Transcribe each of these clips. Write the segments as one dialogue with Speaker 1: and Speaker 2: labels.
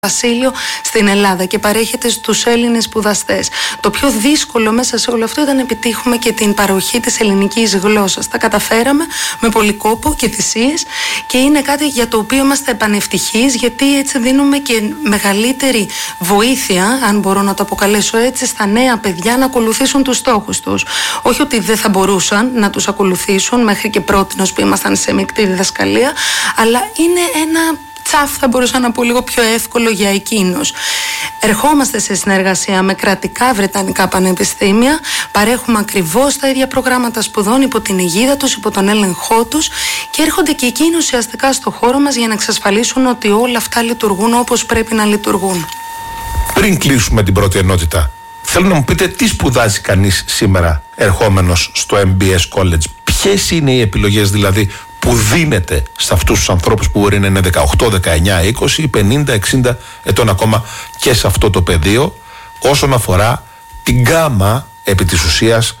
Speaker 1: Βασίλειο στην Ελλάδα και παρέχεται στους Έλληνες σπουδαστές. Το πιο δύσκολο μέσα σε όλο αυτό ήταν να επιτύχουμε και την παροχή της ελληνικής γλώσσας. Τα καταφέραμε με πολύ κόπο και θυσίες και είναι κάτι για το οποίο είμαστε επανευτυχείς, γιατί έτσι δίνουμε και μεγαλύτερη βοήθεια, αν μπορώ να το αποκαλέσω έτσι, στα νέα παιδιά να ακολουθήσουν τους στόχους τους. Όχι ότι δεν θα μπορούσαν να τους ακολουθήσουν μέχρι και πρότινος που ήμασταν σε μεικτή διδασκαλία, αλλά είναι ένα τσαφ, θα μπορούσα να πω, λίγο πιο εύκολο για εκείνους. Ερχόμαστε σε συνεργασία με κρατικά βρετανικά πανεπιστήμια, παρέχουμε ακριβώς τα ίδια προγράμματα σπουδών υπό την αιγίδα τους, υπό τον έλεγχό τους, και έρχονται και εκείνοι ουσιαστικά στο χώρο μας για να εξασφαλίσουν ότι όλα αυτά λειτουργούν όπως πρέπει να λειτουργούν.
Speaker 2: Πριν κλείσουμε την πρώτη ενότητα, θέλω να μου πείτε τι σπουδάζει κανείς σήμερα ερχόμενος στο MBS College. Ποιες είναι οι επιλογές δηλαδή που δίνεται σε αυτούς τους ανθρώπους που μπορεί να είναι 18, 19, 20, 50, 60 ετών ακόμα και σε αυτό το πεδίο, όσον αφορά την γκάμα επί της ουσίας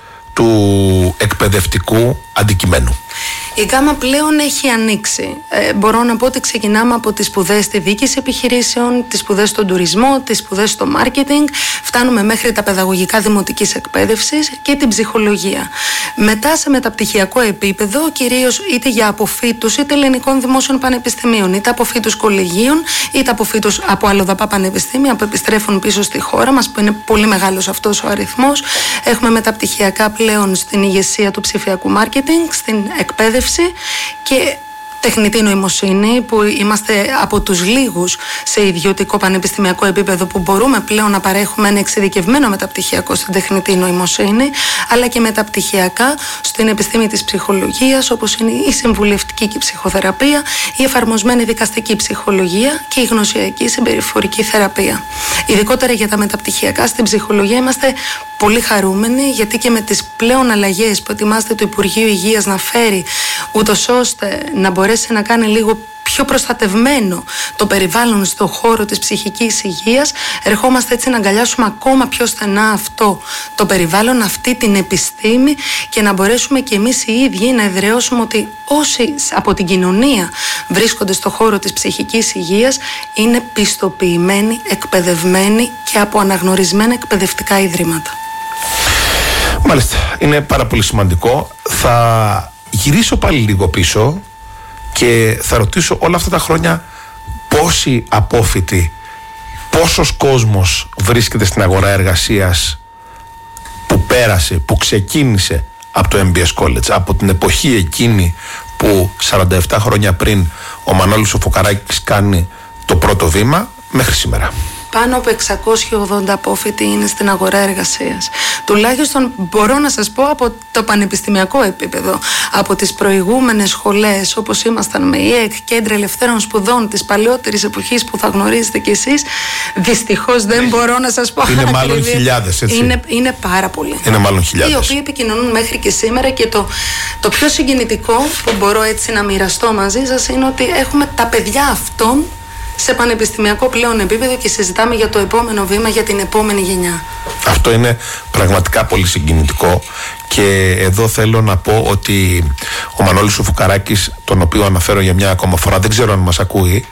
Speaker 2: του εκπαιδευτικού αντικειμένου?
Speaker 1: Η γκάμα πλέον έχει ανοίξει. Μπορώ να πω ότι ξεκινάμε από τις σπουδές στη διοίκηση επιχειρήσεων, τις σπουδές στον τουρισμό, τις σπουδές στο μάρκετινγκ, φτάνουμε μέχρι τα παιδαγωγικά δημοτικής εκπαίδευσης και την ψυχολογία. Μετά σε μεταπτυχιακό επίπεδο, κυρίως είτε για αποφύτους είτε ελληνικών δημόσιων πανεπιστημίων, είτε αποφύτους κολεγίων, είτε αποφύτους από αλλοδαπά πανεπιστήμια που επιστρέφουν πίσω στη χώρα μας, που είναι πολύ μεγάλος αυτός ο αριθμός. Έχουμε μεταπτυχιακά πλέον στην ηγεσία του ψηφιακού μάρκετινγκ, στην εκπαίδευση και τεχνητή νοημοσύνη, που είμαστε από τους λίγους σε ιδιωτικό πανεπιστημιακό επίπεδο που μπορούμε πλέον να παρέχουμε ένα εξειδικευμένο μεταπτυχιακό στην τεχνητή νοημοσύνη, αλλά και μεταπτυχιακά στην επιστήμη της ψυχολογίας, όπως είναι η συμβουλευτική και η ψυχοθεραπεία, η εφαρμοσμένη δικαστική ψυχολογία και η γνωσιακή συμπεριφορική θεραπεία. Ειδικότερα για τα μεταπτυχιακά στην ψυχολογία είμαστε πολύ χαρούμενοι, γιατί και με τις πλέον αλλαγές που ετοιμάζεται το Υπουργείο Υγείας να φέρει, ούτως ώστε να μπορέσει να κάνει λίγο πιο προστατευμένο το περιβάλλον στον χώρο της ψυχικής υγείας, ερχόμαστε έτσι να αγκαλιάσουμε ακόμα πιο στενά αυτό το περιβάλλον, αυτή την επιστήμη, και να μπορέσουμε και εμείς οι ίδιοι να εδραιώσουμε ότι όσοι από την κοινωνία βρίσκονται στον χώρο της ψυχικής υγείας είναι πιστοποιημένοι, εκπαιδευμένοι και από αναγνωρισμένα εκπαιδευτικά ιδρύματα.
Speaker 2: Μάλιστα, είναι πάρα πολύ σημαντικό. Θα γυρίσω πάλι λίγο πίσω και θα ρωτήσω, όλα αυτά τα χρόνια πόσοι απόφοιτοι, πόσος κόσμος βρίσκεται στην αγορά εργασίας που πέρασε, που ξεκίνησε από το MBS College, από την εποχή εκείνη που 47 χρόνια πριν ο Μανώλης ο Φουκαράκης κάνει το πρώτο βήμα, μέχρι σήμερα?
Speaker 1: Πάνω από 680 απόφοιτοι είναι στην αγορά εργασίας. Τουλάχιστον μπορώ να σας πω από το πανεπιστημιακό επίπεδο. Από τις προηγούμενες σχολές, όπως ήμασταν με ΙΕΚ, Κέντρα Ελευθέρων Σπουδών της παλαιότερης εποχής που θα γνωρίζετε κι εσείς, δυστυχώς δεν μπορώ να σας πω.
Speaker 2: Είναι μάλλον χιλιάδες, έτσι.
Speaker 1: Είναι πάρα πολλοί.
Speaker 2: Είναι μάλλον χιλιάδες.
Speaker 1: Οι οποίοι επικοινωνούν μέχρι και σήμερα, και το πιο συγκινητικό που μπορώ έτσι να μοιραστώ μαζί σας είναι ότι έχουμε τα παιδιά αυτών σε πανεπιστημιακό πλέον επίπεδο και συζητάμε για το επόμενο βήμα, για την επόμενη γενιά. Αυτό είναι πραγματικά πολύ συγκινητικό, και εδώ θέλω να πω ότι ο Μανώλης ο Φουκαράκης, τον οποίο αναφέρω για μια ακόμα φορά, δεν ξέρω αν μας ακούει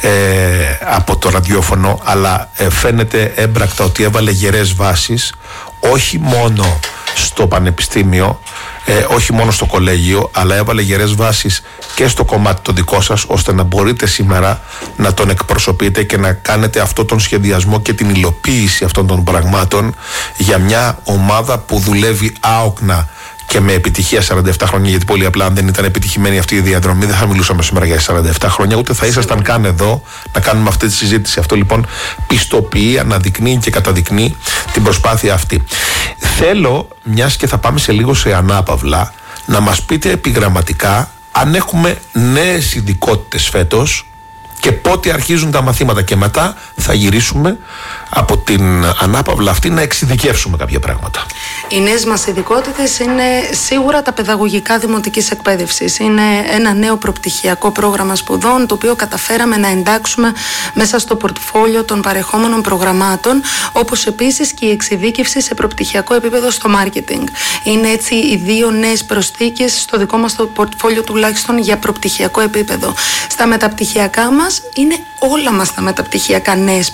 Speaker 1: από το ραδιόφωνο, αλλά φαίνεται έμπρακτα ότι έβαλε γερές βάσεις, όχι μόνο στο πανεπιστήμιο, όχι μόνο στο κολέγιο, αλλά έβαλε γερές βάσεις και στο κομμάτι το δικό σας, ώστε να μπορείτε σήμερα να τον εκπροσωπείτε και να κάνετε αυτόν τον σχεδιασμό και την υλοποίηση αυτών των πραγμάτων για μια ομάδα που δουλεύει άοκνα και με επιτυχία 47 χρόνια, γιατί πολύ απλά αν δεν ήταν επιτυχημένη αυτή η διαδρομή δεν θα μιλούσαμε σήμερα για 47 χρόνια, ούτε θα ήσασταν καν εδώ να κάνουμε αυτή τη συζήτηση. Αυτό λοιπόν πιστοποιεί, αναδεικνύει και καταδεικνύει την προσπάθεια αυτή. Θέλω, μιας και θα πάμε σε λίγο σε ανάπαυλα, να μας πείτε επιγραμματικά αν έχουμε νέες ειδικότητες φέτος και πότε αρχίζουν τα μαθήματα, και μετά θα γυρίσουμε από την ανάπαυλα αυτή να εξειδικεύσουμε κάποια πράγματα. Οι νέες μας ειδικότητες είναι σίγουρα τα παιδαγωγικά δημοτικής εκπαίδευσης. Είναι ένα νέο προπτυχιακό πρόγραμμα σπουδών, το οποίο καταφέραμε να εντάξουμε μέσα στο πορτφόλιο των παρεχόμενων προγραμμάτων, όπως επίσης και η εξειδίκευση σε προπτυχιακό επίπεδο στο μάρκετινγκ. Είναι έτσι οι δύο νέες προσθήκες στο δικό μας το πορτφόλιο, τουλάχιστον για προπτυχιακό επίπεδο. Στα μεταπτυχιακά μας είναι όλα μας τα μεταπτυχιακά νέες